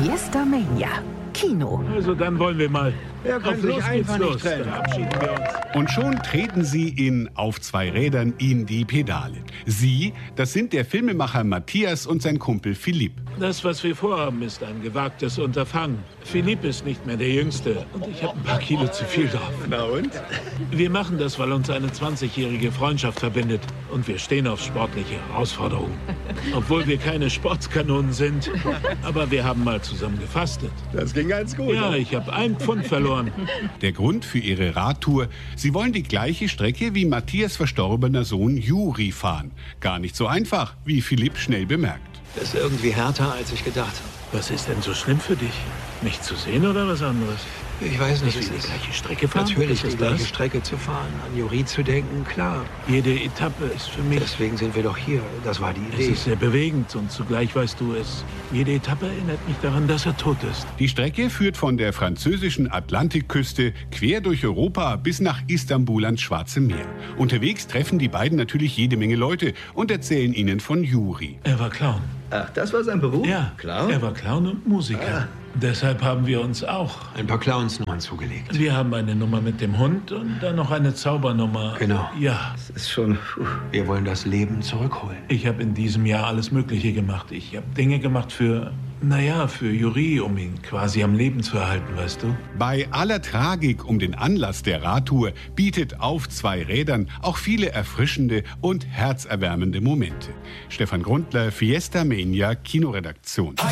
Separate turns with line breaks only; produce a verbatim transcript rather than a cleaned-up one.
Fiesta Mania, Kino.
Also dann wollen wir mal.
Er kann
Auf
sich
los
einfach
geht's
nicht
los.
trennen.
Verabschieden wir uns.
Und schon treten sie in Auf zwei Rädern in die Pedale. Sie, das sind der Filmemacher Matthias und sein Kumpel Philipp.
Das, was wir vorhaben, ist ein gewagtes Unterfangen. Philipp ist nicht mehr der Jüngste und ich habe ein paar Kilo zu viel drauf.
Na und?
Wir machen das, weil uns eine zwanzigjährige Freundschaft verbindet und wir stehen auf sportliche Herausforderungen. Obwohl wir keine Sportskanonen sind, aber wir haben mal zusammen gefastet.
Das ging ganz gut.
Ja, ich habe ein Pfund verloren.
Der Grund für ihre Radtour: Sie wollen die gleiche Strecke wie Matthias' verstorbener Sohn Juri fahren. Gar nicht so einfach, wie Philipp schnell bemerkt.
Das ist irgendwie härter, als ich gedacht habe.
Was ist denn so schlimm für dich? Mich zu sehen oder was anderes?
Ich weiß nicht,
Dass
wie
wir
es
die
ist.
gleiche Strecke fahren?
Natürlich
Ist
die
es
gleiche
das?
Strecke zu fahren, an Juri zu denken, klar.
Jede Etappe ist für mich...
Deswegen sind wir doch hier. Das war die
Es
Idee.
ist sehr bewegend und zugleich weißt du es. Jede Etappe erinnert mich daran, dass er tot ist.
Die Strecke führt von der französischen Atlantikküste quer durch Europa bis nach Istanbul ans Schwarze Meer. Unterwegs treffen die beiden natürlich jede Menge Leute und erzählen ihnen von Juri.
Er war Clown.
Ach, das war sein Beruf?
Ja,
Klar.
er war Clown und Musiker. Deshalb haben wir uns auch.
Ein paar Clownsnummern zugelegt.
Wir haben eine Nummer mit dem Hund und dann noch eine Zaubernummer.
Genau.
Ja,
Das ist schon... Puh.
Wir wollen das Leben zurückholen.
ich habe in diesem Jahr alles Mögliche gemacht. Ich habe Dinge gemacht für, naja, für Juri, um ihn quasi am Leben zu erhalten, weißt du?
Bei aller Tragik um den Anlass der Radtour bietet Auf zwei Rädern auch viele erfrischende und herzerwärmende Momente. Stefan Grundler, Fiesta Mania, Kinoredaktion.